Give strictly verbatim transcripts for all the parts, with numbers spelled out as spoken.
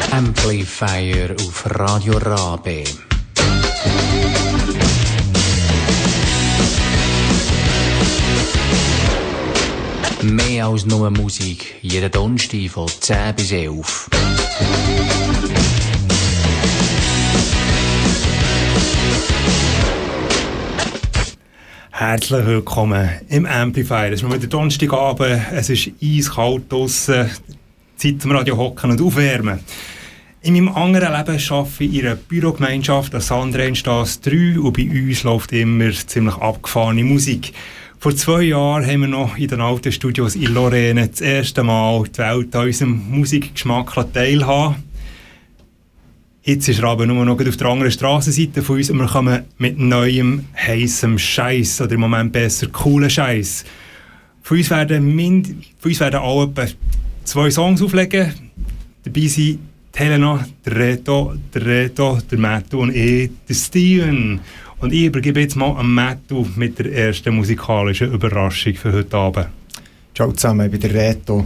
Amplifier auf Radio Rabe. Mehr als nur Musik, jeden Donnerstag von zehn bis elf. Herzlich willkommen im Amplifier. Es ist wieder Donnerstagabend, es ist eiskalt draussen, Zeit zum Radio hocken und aufwärmen. In meinem anderen Leben arbeite ich in einer Bürogemeinschaft an Sandreinstrasse drei und bei uns läuft immer ziemlich abgefahrene Musik. Vor zwei Jahren haben wir noch in den alten Studios in Lorraine das erste Mal die Welt an unserem Musikgeschmack teilhaben. Jetzt ist er aber nur noch auf der anderen Strassenseite von uns und wir kommen mit neuem, heissem Scheiß oder im Moment besser coolen Scheiß. Von uns werden, mind- von uns werden alle etwa zwei Songs auflegen. Dabei sind die Helena, der Reto, der Reto, der Mattu und ich, der Steven. Und ich übergebe jetzt mal an Mattu mit der ersten musikalischen Überraschung für heute Abend. Ciao zusammen, ich bin der Reto.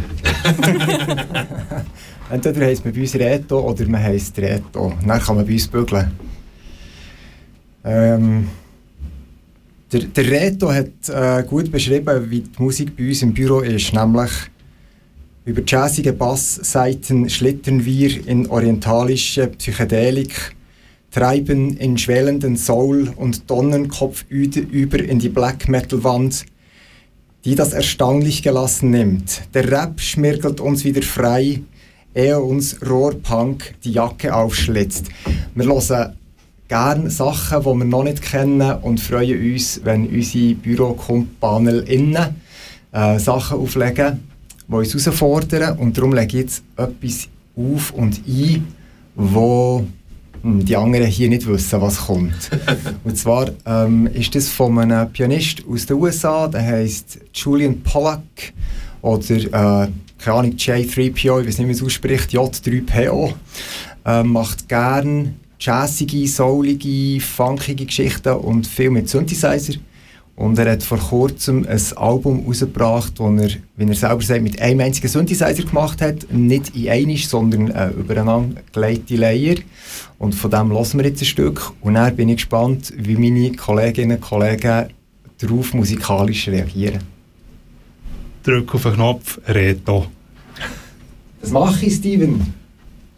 Entweder heisst man bei uns Reto oder man heisst Reto. Dann kann man bei uns bügeln. Ähm, der, der Reto hat äh, gut beschrieben, wie die Musik bei uns im Büro ist. Nämlich über jazzige Bassseiten schlittern wir in orientalische Psychedelik, treiben in schwellenden Soul und Donnernkopf über in die Black-Metal-Wand, die das erstaunlich gelassen nimmt. Der Rap schmirgelt uns wieder frei, ehe uns Rohrpunk die Jacke aufschlitzt. Wir hören gerne Sachen, die wir noch nicht kennen und freuen uns, wenn unsere BürokumpAnelInnen äh, Sachen auflegen, die uns herausfordern. Und darum lege ich jetzt etwas auf und ein, wo die anderen hier nicht wissen, was kommt. Und zwar ähm, ist das von einem Pianist aus den U S A, der heisst Julian Pollack oder äh, keine Ahnung, J drei P O, ich weiß nicht, wie man es ausspricht, J drei P O. Äh, macht gerne jazzige, soulige, funkige Geschichten und viel mit Synthesizer. Und er hat vor kurzem ein Album rausgebracht, das er, wie er selber sagt, mit einem einzigen Synthesizer gemacht hat. Nicht in einisch, sondern äh, übereinander gelegte Layer. Und von dem hören wir jetzt ein Stück. Und dann bin ich gespannt, wie meine Kolleginnen und Kollegen darauf musikalisch reagieren. Drück auf den Knopf, Reto. Das mache ich, Steven.